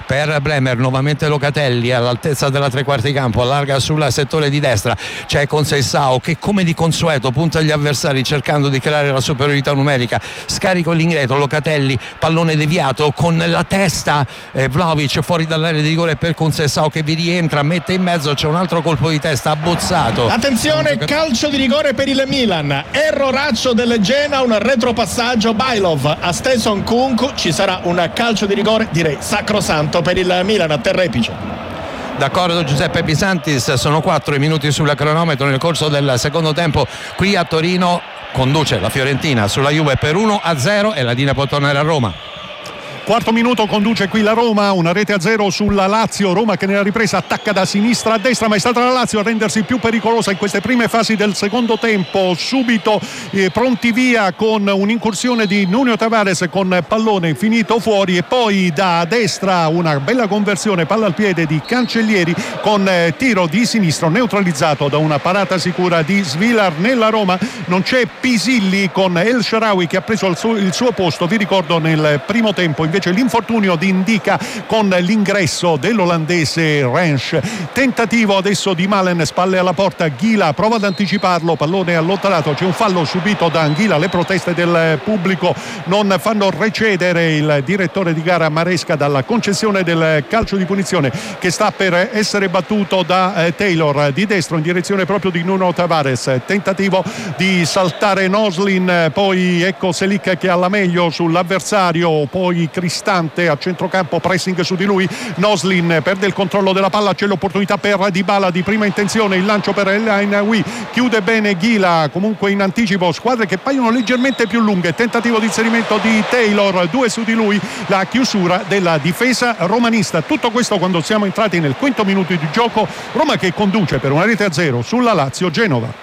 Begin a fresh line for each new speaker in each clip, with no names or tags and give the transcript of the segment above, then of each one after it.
per Bremer, nuovamente Locatelli all'altezza della tre quarti campo, allarga sul settore di destra, c'è Conceição che come di consueto punta gli avversari cercando di creare la superiorità numerica, scarico l'ingreto, Locatelli, pallone deviato con la testa, Vlahovic fuori dall'area di rigore per Conceição che vi rientra, mette in mezzo, c'è un altro colpo di testa abbozzato.
Attenzione, calcio di rigore per il Milan, erroraccio del Genoa, un retropassaggio, Bailov ha steso Nkunku, ci sarà un calcio di rigore direi sacrosanto per il Milan a Terrepice.
D'accordo Giuseppe Pisantis, sono 4 minuti sul cronometro nel corso del secondo tempo qui a Torino, conduce la Fiorentina sulla Juve per 1-0 e la Dina può tornare a Roma.
Quarto minuto, conduce qui la Roma, una rete a 0 sulla Lazio. Roma che nella ripresa attacca da sinistra a destra, ma è stata la Lazio a rendersi più pericolosa in queste prime fasi del secondo tempo. Subito pronti via con un'incursione di Nuno Tavares con pallone finito fuori, e poi da destra una bella conversione, palla al piede di Cancellieri con tiro di sinistro neutralizzato da una parata sicura di Svilar. Nella Roma non c'è Pisilli con El Shaarawy che ha preso il suo posto. Vi ricordo nel primo tempo invece l'infortunio di Ndicka con l'ingresso dell'olandese Rensch. Tentativo adesso di Malen, spalle alla porta, Ghila prova ad anticiparlo, pallone allontanato, c'è un fallo subito da Anghila, le proteste del pubblico non fanno recedere il direttore di gara Maresca dalla concessione del calcio di punizione che sta per essere battuto da Taylor di destro in direzione proprio di Nuno Tavares. Tentativo di saltare Noslin, poi ecco Selic che ha la meglio sull'avversario, poi Cristante a centrocampo, pressing su di lui, Noslin perde il controllo della palla, c'è l'opportunità per Dybala di prima intenzione, il lancio per El Ainaoui, chiude bene Ghila, comunque in anticipo squadre che paiono leggermente più lunghe, tentativo di inserimento di Taylor, 2 su di lui, la chiusura della difesa romanista. Tutto questo quando siamo entrati nel quinto minuto di gioco, Roma che conduce per una rete a 0 sulla Lazio Genova.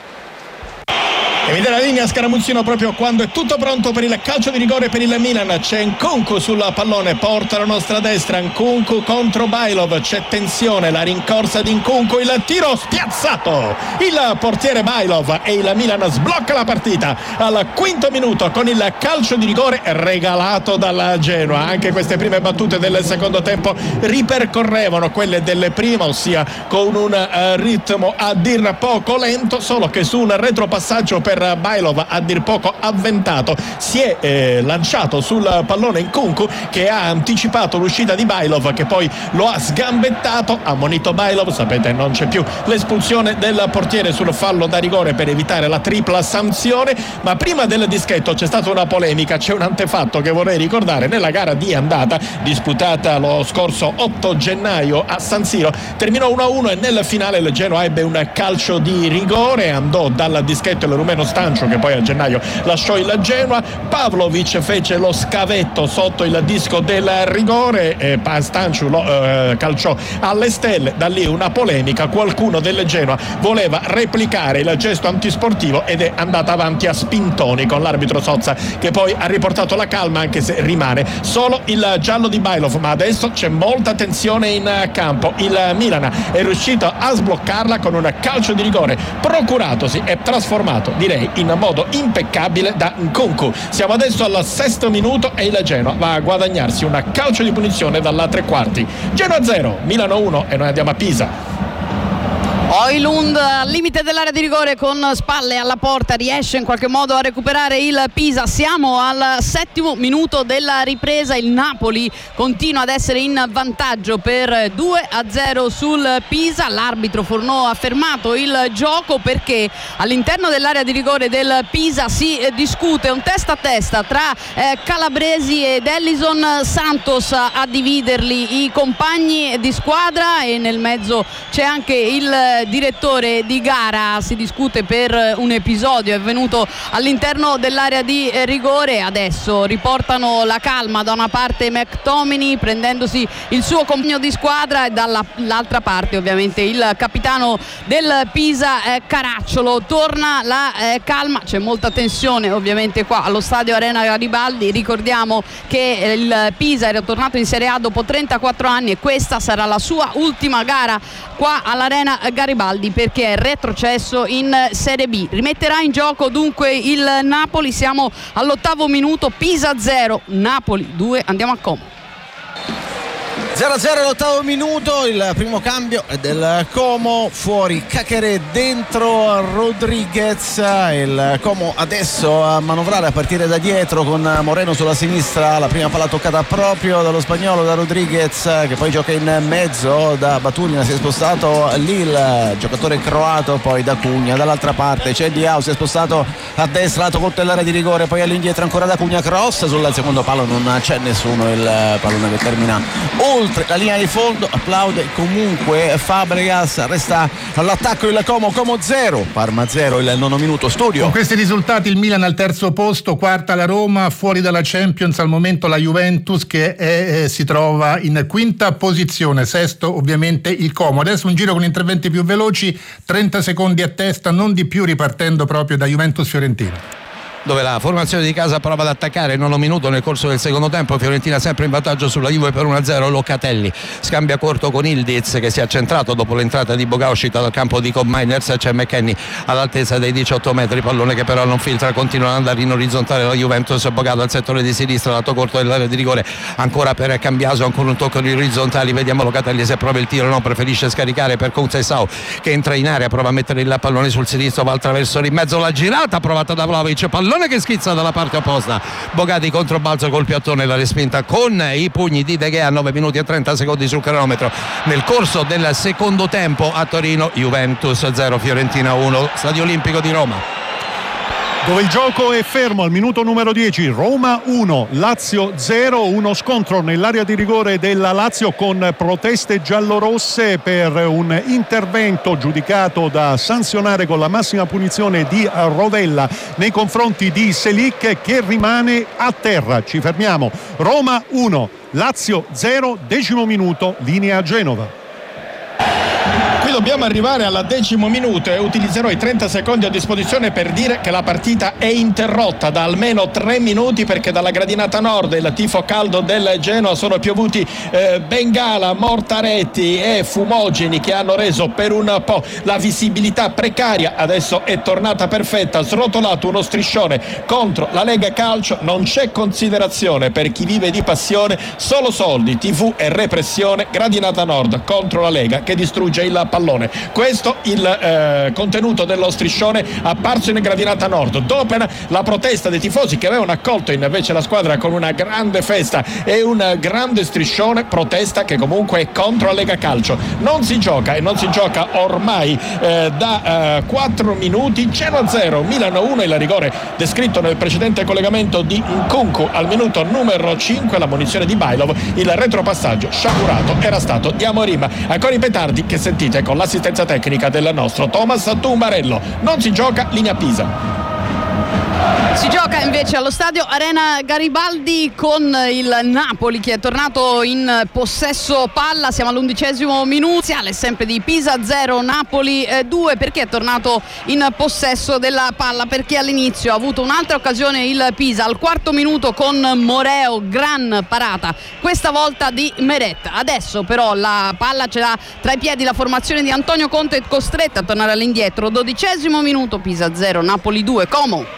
E vede la linea Scaramuzzino proprio quando è tutto pronto per il calcio di rigore per il Milan. C'è Nkunku sul pallone, porta la nostra destra, Nkunku contro Bailov, c'è tensione, la rincorsa di Nkunku, il tiro spiazzato, il portiere Bailov e il Milan sblocca la partita al quinto minuto con il calcio di rigore regalato dalla Genoa. Anche queste prime battute del secondo tempo ripercorrevano quelle delle prime, ossia con un ritmo a dir poco lento, solo che su un retropassaggio per Bailov a dir poco avventato si è lanciato sul pallone Nkunku che ha anticipato l'uscita di Bailov che poi lo ha sgambettato, ha ammonito Bailov, sapete non c'è più l'espulsione del portiere sul fallo da rigore per evitare la tripla sanzione. Ma prima del dischetto c'è stata una polemica, c'è un antefatto che vorrei ricordare. Nella gara di andata disputata lo scorso 8 gennaio a San Siro terminò 1-1 e nel finale il Genoa ebbe un calcio di rigore, andò dal dischetto il rumeno Stancio che poi a gennaio lasciò il Genoa, Pavlovic fece lo scavetto sotto il disco del rigore e Stancio lo calciò alle stelle. Da lì una polemica, qualcuno del Genoa voleva replicare il gesto antisportivo ed è andata avanti a spintoni con l'arbitro Sozza che poi ha riportato la calma, anche se rimane solo il giallo di Bailov. Ma adesso c'è molta tensione in campo, il Milan è riuscito a sbloccarla con un calcio di rigore procuratosi e trasformato direi in modo impeccabile da Nkunku. Siamo adesso al sesto minuto e il Genoa va a guadagnarsi un calcio di punizione dalla tre quarti. Genoa 0, Milano 1 e noi andiamo a Pisa.
Højlund al limite dell'area di rigore con spalle alla porta, riesce in qualche modo a recuperare il Pisa. Siamo al settimo minuto della ripresa, il Napoli continua ad essere in vantaggio per 2-0 sul Pisa. L'arbitro Fornò ha fermato il gioco perché all'interno dell'area di rigore del Pisa si discute un testa a testa tra Calabresi ed Ellison Santos a dividerli i compagni di squadra, e nel mezzo c'è anche il direttore di gara. Si discute per un episodio avvenuto all'interno dell'area di rigore. Adesso riportano la calma da una parte McTominay prendendosi il suo compagno di squadra e dall'altra parte ovviamente il capitano del Pisa Caracciolo. Torna la calma, c'è molta tensione ovviamente qua allo stadio Arena Garibaldi. Ricordiamo che il Pisa era tornato in Serie A dopo 34 anni e questa sarà la sua ultima gara qua all'Arena Garibaldi perché è retrocesso in Serie B. Rimetterà in gioco dunque il Napoli. Siamo all'ottavo minuto, Pisa 0 Napoli 2, andiamo a Como.
0-0 all'ottavo minuto, il primo cambio è del Como, fuori Caqueré, dentro Rodriguez. Il Como adesso a manovrare a partire da dietro con Moreno sulla sinistra, la prima palla toccata proprio dallo spagnolo, da Rodriguez, che poi gioca in mezzo, da Baturina si è spostato lì il giocatore croato, poi da Cugna, dall'altra parte c'è Diao, si è spostato a destra, lato corto dell'area di rigore, poi all'indietro ancora da Cugna, cross sul secondo palo, non c'è nessuno, il pallone che termina oltre la linea di fondo, applaude comunque Fabregas, resta all'attacco il Como 0, Parma 0, il nono minuto. Studio.
Con questi risultati il Milan al terzo posto, quarta la Roma, fuori dalla Champions al momento la Juventus che si trova in quinta posizione, sesto ovviamente il Como. Adesso un giro con interventi più veloci, 30 secondi a testa, non di più, ripartendo proprio da Juventus-Fiorentina,
dove la formazione di casa prova ad attaccare. Nono minuto nel corso del secondo tempo, Fiorentina sempre in vantaggio sulla Juve per 1-0. Locatelli scambia corto con Ildiz, che si è accentrato dopo l'entrata di Boga, uscita dal campo di Cobb Miners. C'è McKennie all'altezza dei 18 metri, pallone che però non filtra, continua ad andare in orizzontale la Juventus. Boga dal settore di sinistra, lato corto dell'area di rigore, ancora per Cambiaso, ancora un tocco di orizzontali, vediamo Locatelli se prova il tiro, no, preferisce scaricare per Conceição che entra in area, prova a mettere il pallone sul sinistro, va al traverso in mezzo, la girata provata da Vlahovic, pallone che schizza dalla parte opposta, Boga di controbalzo col piattone, la respinta con i pugni di De Gea. 9 minuti e 30 secondi sul cronometro nel corso del secondo tempo a Torino. Juventus 0, Fiorentina 1, Stadio Olimpico di Roma,
dove il gioco è fermo al minuto numero 10. Roma 1, Lazio 0, uno scontro nell'area di rigore della Lazio con proteste giallorosse per un intervento giudicato da sanzionare con la massima punizione di Rovella nei confronti di Selic, che rimane a terra. Ci fermiamo. Roma 1, Lazio 0, 10° minuto, linea a Genova.
Qui dobbiamo arrivare al 10° minuto e utilizzerò i 30 secondi a disposizione per dire che la partita è interrotta da almeno 3 minuti, perché dalla gradinata nord, il tifo caldo del Genoa, sono piovuti bengala, mortaretti e fumogeni che hanno reso per un po' la visibilità precaria. Adesso è tornata perfetta, srotolato uno striscione contro la Lega Calcio. Non c'è considerazione per chi vive di passione, solo soldi, TV e repressione. Gradinata nord contro la Lega che distrugge il pallone. Questo il contenuto dello striscione apparso in gradinata nord dopo la protesta dei tifosi che avevano accolto invece la squadra con una grande festa e un grande striscione. Protesta che comunque è contro la Lega Calcio. Non si gioca, e non si gioca ormai da 4 minuti. 0-0, Milan 1, il rigore descritto nel precedente collegamento di Nkunku al minuto numero 5, la munizione di Bailov, il retropassaggio sciagurato era stato di Amorim. Ancora i petardi che sentite con l'assistenza tecnica del nostro Thomas Tumbarello. Non si gioca, linea Pisa.
Si gioca invece allo stadio Arena Garibaldi con il Napoli che è tornato in possesso palla. Siamo all'11° minuto, sempre di Pisa 0 Napoli 2. Perché è tornato in possesso della palla? Perché all'inizio ha avuto un'altra occasione il Pisa al 4° minuto con Moreo, gran parata questa volta di Meret. Adesso però la palla ce l'ha tra i piedi la formazione di Antonio Conte, è costretta a tornare all'indietro. 12° minuto, Pisa 0 Napoli 2. Como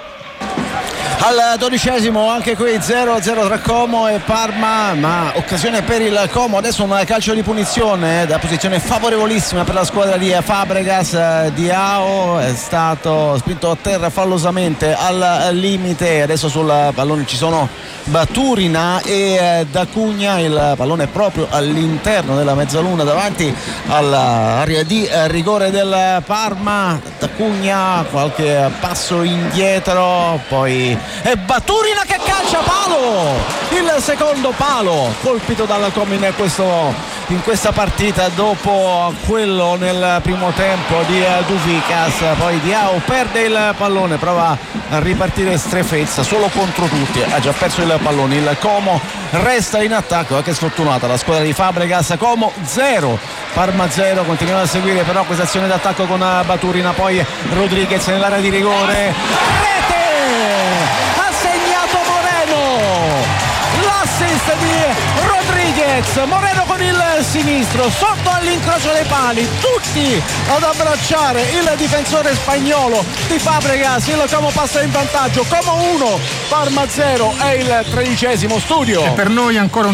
al 12° anche qui 0-0 tra Como e Parma, ma occasione per il Como. Adesso un calcio di punizione da posizione favorevolissima per la squadra di Fabregas. Diao è stato spinto a terra fallosamente al limite. Adesso sul pallone ci sono Baturina e D'Acugna, il pallone proprio all'interno della mezzaluna davanti all'area di rigore del Parma. D'Acugna qualche passo indietro, poi è Baturina che calcia palo, il secondo palo colpito dal Como in questa partita dopo quello nel primo tempo di Duvicas. Poi Diao perde il pallone, prova a ripartire Strefezza solo contro tutti, ha già perso il pallone. Il Como resta in attacco, anche sfortunata la squadra di Fabregas. Como 0 Parma 0, continuiamo a seguire però questa azione d'attacco con Baturina, poi Rodriguez nell'area di rigore, rete, ha segnato Moreno, l'assist di Rodriguez. Moreno con il sinistro sotto all'incrocio dei pali, tutti ad abbracciare il difensore spagnolo di Fabregas. Il Como passa in vantaggio, Como 1 Parma 0, è il 13° studio.
E per noi ancora una